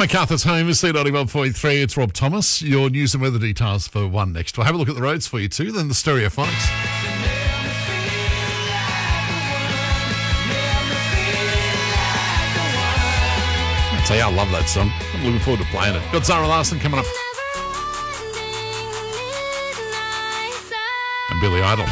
MacArthur's Home is C91.3. It's Rob Thomas. Your news and weather details for 1 next. We'll have a look at the roads for you too, then the Stereophonics. I tell you, I love that song. I'm looking forward to playing it. Got Zara Larsson coming up. And Billy Idol.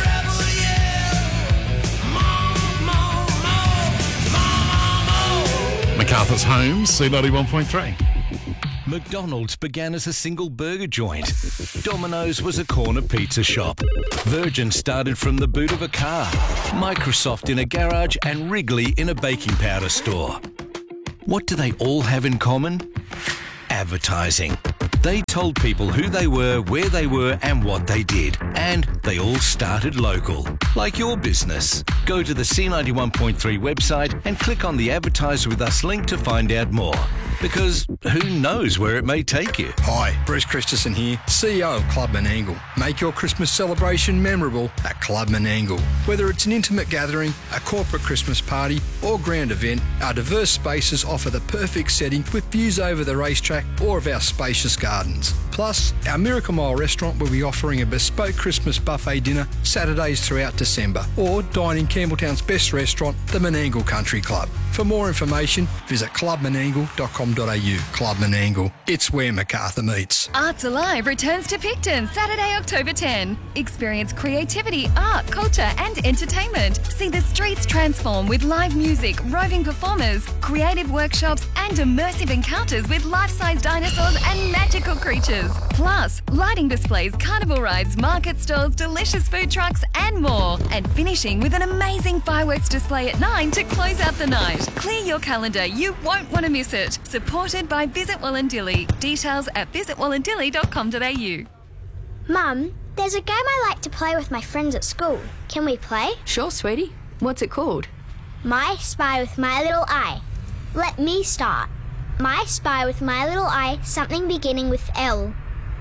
MacArthur's Home, C91.3. McDonald's began as a single burger joint. Domino's was a corner pizza shop. Virgin started from the boot of a car. Microsoft in a garage and Wrigley in a baking powder store. What do they all have in common? Advertising. They told people who they were, where they were and what they did. And they all started local. Like your business. Go to the C91.3 website and click on the Advertise With Us link to find out more. Because who knows where it may take you. Hi, Bruce Christensen here, CEO of Club Menangle. Make your Christmas celebration memorable at Club Menangle. Whether it's an intimate gathering, a corporate Christmas party or grand event, our diverse spaces offer the perfect setting with views over the racetrack or of our spacious gardens. Plus, our Miracle Mile restaurant will be offering a bespoke Christmas buffet dinner Saturdays throughout December, or dine in Campbelltown's best restaurant, the Menangle Country Club. For more information, visit clubmenangle.com.au. Club Menangle. It's where MacArthur meets. Arts Alive returns to Picton Saturday, October 10. Experience creativity, art, culture and entertainment. See the streets transform with live music, roving performers, creative workshops and immersive encounters with life-size dinosaurs and magical creatures. Plus, lighting displays, carnival rides, market stalls, delicious food trucks and more. And finishing with an amazing fireworks display at 9 to close out the night. Clear your calendar, you won't want to miss it. Supported by Visit Wallandilly. Details at visitwallandilly.com.au. Mum, there's a game I like to play with my friends at school. Can we play? Sure, sweetie. What's it called? My Spy with My Little Eye. Let me start. My Spy with My Little Eye, something beginning with L.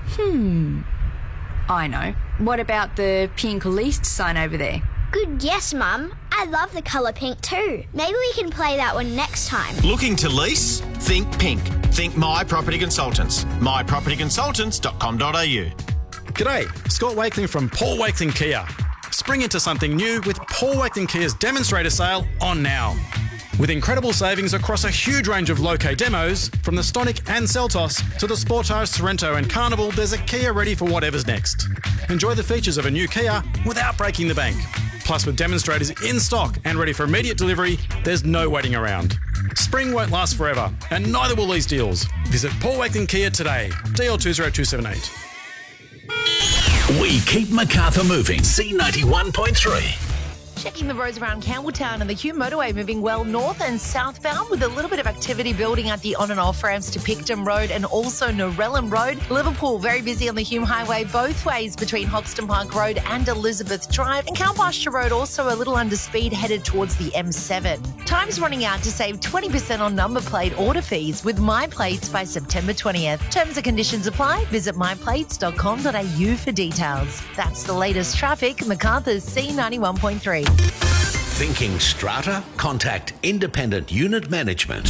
I know. What about the pink least sign over there? Good guess, Mum. I love the colour pink too. Maybe we can play that one next time. Looking to lease? Think pink. Think My Property Consultants. mypropertyconsultants.com.au. G'day, Scott Wakeling from Paul Wakeling Kia. Spring into something new with Paul Wakeling Kia's demonstrator sale on now. With incredible savings across a huge range of low-K demos, from the Stonic and Seltos to the Sportage, Sorrento and Carnival, there's a Kia ready for whatever's next. Enjoy the features of a new Kia without breaking the bank. Plus, with demonstrators in stock and ready for immediate delivery, there's no waiting around. Spring won't last forever, and neither will these deals. Visit Paul Wakeling Kia today. DL20278. We keep MacArthur moving. C91.3. Checking the roads around Campbelltown and the Hume Motorway moving well north and southbound with a little bit of activity building at the on and off ramps to Picton Road and also Norellan Road. Liverpool very busy on the Hume Highway both ways between Hoxton Park Road and Elizabeth Drive, and Cowpasture Road also a little under speed headed towards the M7. Time's running out to save 20% on number plate order fees with My Plates by September 20th. Terms and conditions apply. Visit myplates.com.au for details. That's the latest traffic. MacArthur's C91.3. Thinking strata? Contact Independent Unit Management.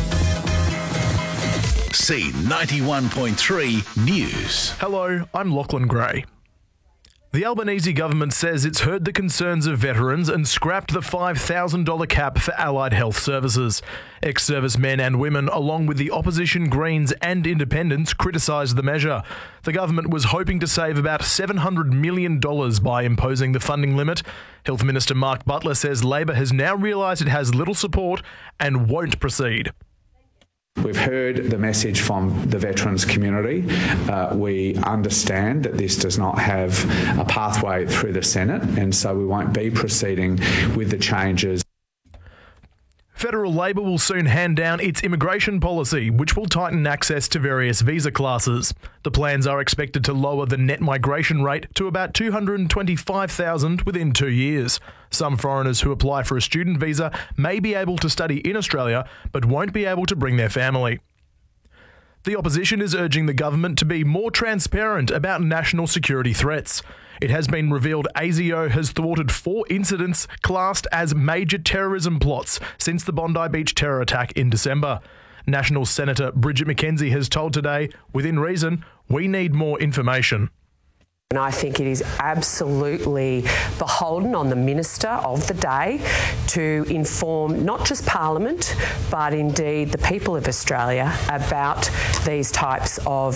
C91.3 News. Hello, I'm Lachlan Gray. The Albanese government says it's heard the concerns of veterans and scrapped the $5,000 cap for allied health services. Ex-servicemen and women, along with the opposition Greens and Independents, criticised the measure. The government was hoping to save about $700 million by imposing the funding limit. Health Minister Mark Butler says Labor has now realised it has little support and won't proceed. We've heard the message from the veterans community. We understand that this does not have a pathway through the Senate, and so we won't be proceeding with the changes. Federal Labor will soon hand down its immigration policy, which will tighten access to various visa classes. The plans are expected to lower the net migration rate to about 225,000 within 2 years. Some foreigners who apply for a student visa may be able to study in Australia, but won't be able to bring their family. The opposition is urging the government to be more transparent about national security threats. It has been revealed ASIO has thwarted 4 incidents classed as major terrorism plots since the Bondi Beach terror attack in December. National Senator Bridget McKenzie has told Today, within reason, we need more information. And I think it is absolutely beholden on the Minister of the day to inform not just Parliament, but indeed the people of Australia about these types of,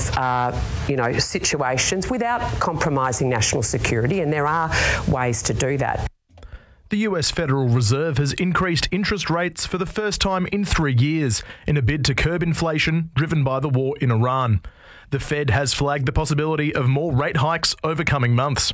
situations without compromising national security. And there are ways to do that. The US Federal Reserve has increased interest rates for the first time in 3 years in a bid to curb inflation driven by the war in Iran. The Fed has flagged the possibility of more rate hikes over coming months.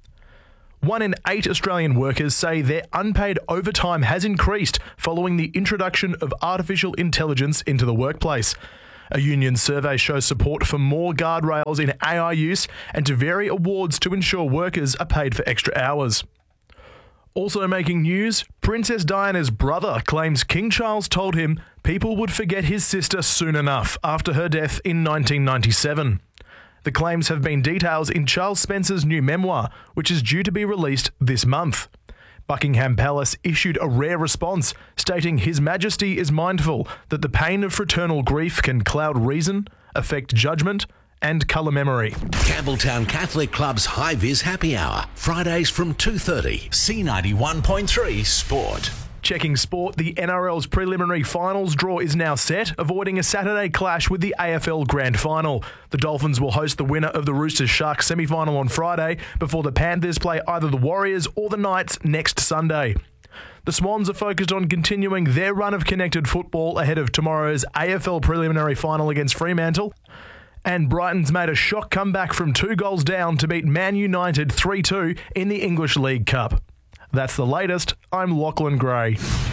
1 in 8 Australian workers say their unpaid overtime has increased following the introduction of artificial intelligence into the workplace. A union survey shows support for more guardrails in AI use and to vary awards to ensure workers are paid for extra hours. Also making news, Princess Diana's brother claims King Charles told him people would forget his sister soon enough after her death in 1997. The claims have been detailed in Charles Spencer's new memoir, which is due to be released this month. Buckingham Palace issued a rare response, stating His Majesty is mindful that the pain of fraternal grief can cloud reason, affect judgment, and colour memory. Campbelltown Catholic Club's High Vis Happy Hour, Fridays from 2:30. C91.3 Sport. Checking sport, the NRL's preliminary finals draw is now set, avoiding a Saturday clash with the AFL Grand Final. The Dolphins will host the winner of the Roosters Sharks semi-final on Friday before the Panthers play either the Warriors or the Knights next Sunday. The Swans are focused on continuing their run of connected football ahead of tomorrow's AFL preliminary final against Fremantle. And Brighton's made a shock comeback from 2 goals down to beat Man United 3-2 in the English League Cup. That's the latest. I'm Lachlan Gray.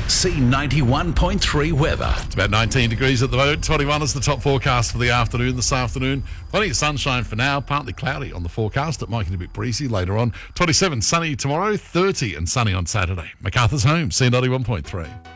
C91.3 weather. It's about 19 degrees at the moment. 21 is the top forecast for the afternoon this afternoon. Plenty of sunshine for now. Partly cloudy on the forecast. It might get a bit breezy later on. 27 sunny tomorrow. 30 and sunny on Saturday. MacArthur's home. C91.3.